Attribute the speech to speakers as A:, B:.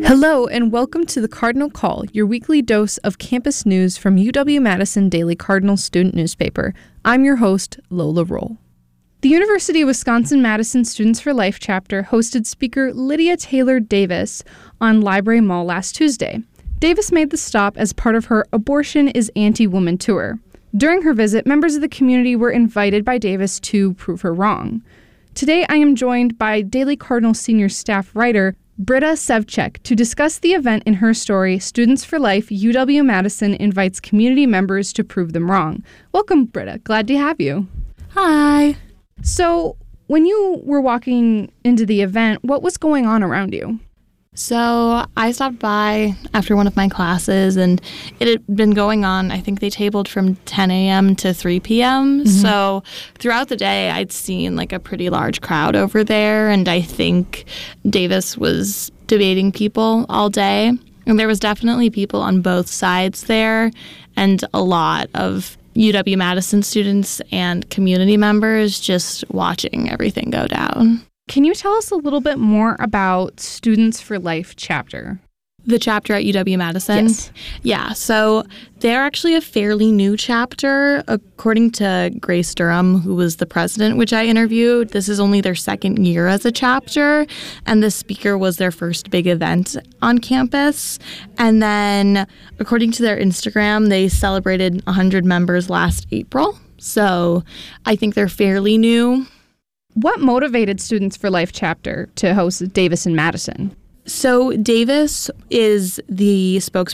A: Hello and welcome to the Cardinal Call, your weekly dose of campus news from UW-Madison Daily Cardinal student newspaper. I'm your host, Lola Roll. The University of Wisconsin-Madison Students for Life chapter hosted speaker Lydia Taylor Davis on Library Mall last Tuesday. Davis made the stop as part of her Abortion is Anti-Woman tour. During her visit, members of the community were invited by Davis to prove her wrong. Today, I am joined by Daily Cardinal senior staff writer Britta Sevchek to discuss the event in her story, Students for Life, UW-Madison invites community members to prove them wrong. Welcome, Britta. Glad to have you.
B: Hi.
A: So, when you were walking into the event, what was going on around you?
B: So I stopped by after one of my classes, and it had been going on. I think they tabled from 10 a.m. to 3 p.m. So throughout the day, I'd seen like a pretty large crowd over there, and I think Davis was debating people all day. And there was definitely people on both sides there, and a lot of UW-Madison students and community members just watching everything go down.
A: Can you tell us a little bit more about Students for Life chapter?
B: The chapter at UW-Madison?
A: Yes.
B: Yeah, so they're actually a fairly new chapter. According to Grace Durham, who was the president, which I interviewed, this is only their second year as a chapter, and the speaker was their first big event on campus. And then, according to their Instagram, they celebrated 100 members last April. So I think they're fairly new.
A: What motivated Students for Life chapter to host Davis in Madison?
B: So Davis is the spokesperson